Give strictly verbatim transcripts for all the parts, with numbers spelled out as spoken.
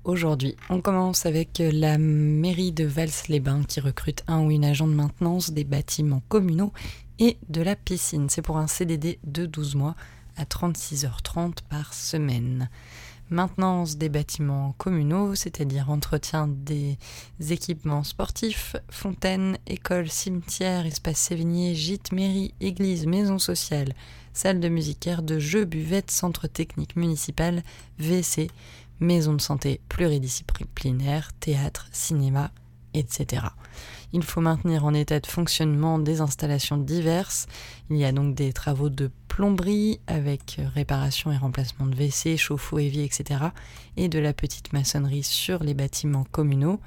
aujourd'hui. On commence avec la mairie de Vals-les-Bains qui recrute un ou une agent de maintenance des bâtiments communaux et de la piscine. C'est pour un C D D de douze mois à trente-six heures trente par semaine. Maintenance des bâtiments communaux, c'est-à-dire entretien des équipements sportifs, fontaines, écoles, cimetières, espaces sévigniers, gîtes, mairies, églises, maisons sociales, salles de musique, aires de jeux, buvettes, centre technique municipal, W C, maison de santé pluridisciplinaire, théâtre, cinéma, et cetera. Il faut maintenir en état de fonctionnement des installations diverses. Il y a donc des travaux de plomberie avec réparation et remplacement de W C, chauffe-eau, évier, et cetera. Et de la petite maçonnerie sur les bâtiments communaux.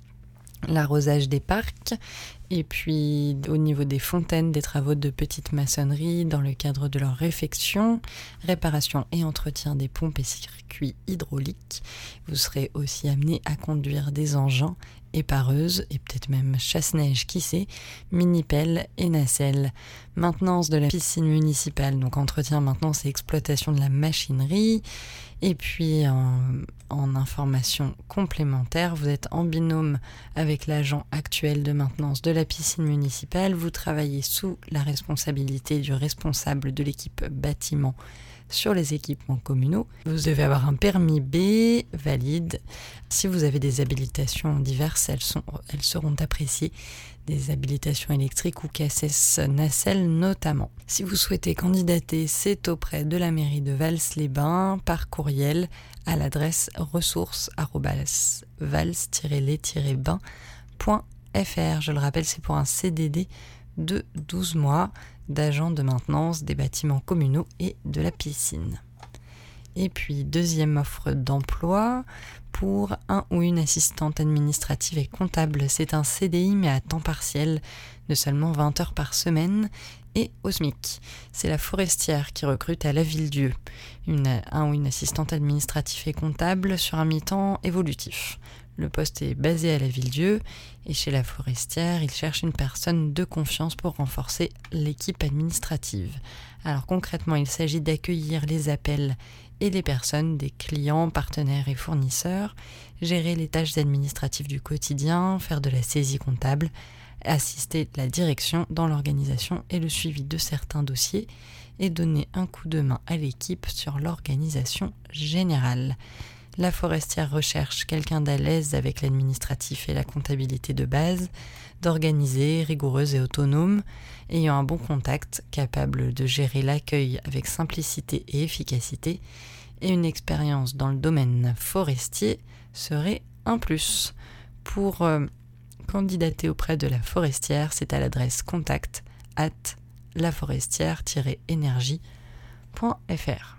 L'arrosage des parcs, et puis au niveau des fontaines, des travaux de petite maçonnerie dans le cadre de leur réfection, réparation et entretien des pompes et circuits hydrauliques. Vous serez aussi amené à conduire des engins, épareuses et peut-être même chasse-neige, qui sait, mini-pelle et nacelle. Maintenance de la piscine municipale, donc entretien, maintenance et exploitation de la machinerie. Et puis en, en information complémentaire, vous êtes en binôme avec l'agent actuel de maintenance de la piscine municipale. Vous travaillez sous la responsabilité du responsable de l'équipe bâtiment sur les équipements communaux. Vous devez avoir un permis B valide. Si vous avez des habilitations diverses, elles, sont, elles seront appréciées. Des habilitations électriques ou casses nacelles notamment. Si vous souhaitez candidater, c'est auprès de la mairie de Vals-les-Bains par courriel à l'adresse ressources arobase vals tiret les tiret bains point f r. Je le rappelle, c'est pour un C D D de douze mois d'agent de maintenance des bâtiments communaux et de la piscine. Et puis, deuxième offre d'emploi pour un ou une assistante administrative et comptable. C'est un C D I mais à temps partiel de seulement vingt heures par semaine et au SMIC. C'est la Forestière qui recrute à la Ville-Dieu. Une, un ou une assistante administrative et comptable sur un mi-temps évolutif. Le poste est basé à la Ville-Dieu et chez la Forestière, il cherche une personne de confiance pour renforcer l'équipe administrative. Alors concrètement, il s'agit d'accueillir les appels et les personnes des clients, partenaires et fournisseurs, gérer les tâches administratives du quotidien, faire de la saisie comptable, assister la direction dans l'organisation et le suivi de certains dossiers et donner un coup de main à l'équipe sur l'organisation générale. La Forestière recherche quelqu'un d'à l'aise avec l'administratif et la comptabilité de base, d'organisé, rigoureuse et autonome, ayant un bon contact, capable de gérer l'accueil avec simplicité et efficacité, et une expérience dans le domaine forestier serait un plus. Pour euh, candidater auprès de la Forestière, c'est à l'adresse contact arobase laforestière tiret énergie point f r.